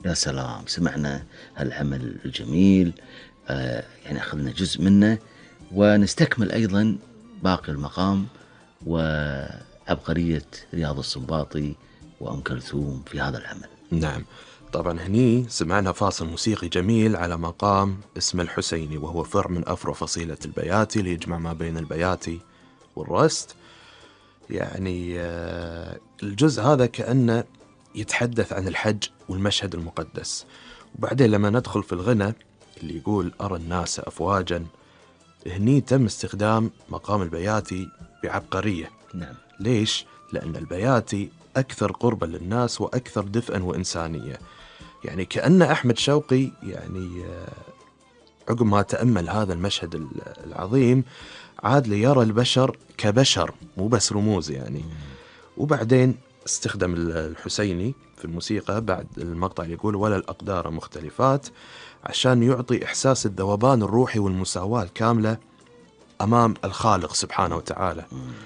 يا سلام، سمعنا هالعمل الجميل. يعني أخذنا جزء منه، ونستكمل أيضا باقي المقام وعبقرية رياض السنباطي وأم كلثوم في هذا العمل. نعم، طبعا هني سمعنا فاصل موسيقي جميل على مقام اسمه الحسيني، وهو فرع من أفرع فصيلة البياتي ليجمع ما بين البياتي والرست. يعني الجزء هذا كأنه يتحدث عن الحج والمشهد المقدس. وبعدين لما ندخل في الغنى اللي يقول أرى الناس أفواجا، هني تم استخدام مقام البياتي بعبقرية. نعم. ليش؟ لأن البياتي أكثر قربا للناس وأكثر دفئا وإنسانية. يعني كأن أحمد شوقي يعني عقب ما تأمل هذا المشهد العظيم عاد ليرى البشر كبشر مو بس رموز يعني. وبعدين استخدم الحسيني في الموسيقى بعد المقطع اللي يقول ولا الأقدار مختلفات، عشان يعطي إحساس الذوبان الروحي والمساواة الكاملة أمام الخالق سبحانه وتعالى.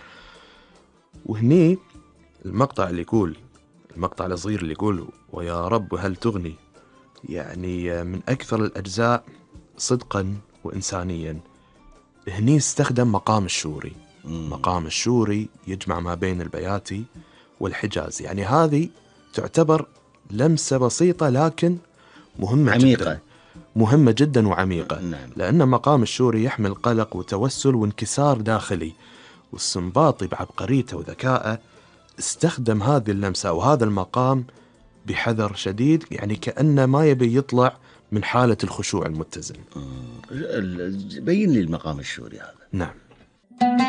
وهني المقطع اللي يقول، المقطع الصغير اللي يقول ويا رب هل تغني، يعني من أكثر الأجزاء صدقا وإنسانيا. هني استخدم مقام الشوري. مقام الشوري يجمع ما بين البياتي والحجاز. يعني هذه تعتبر لمسة بسيطة لكن مهمة عميقة. جدا، مهمة جدا وعميقة. نعم. لأن مقام الشوري يحمل قلق وتوسل وانكسار داخلي، والسنباطي بعبقريته وذكائه استخدم هذه اللمسة وهذا المقام بحذر شديد، يعني كأنه ما يبي يطلع من حالة الخشوع المتزن. بين لي المقام الشوري هذا. نعم.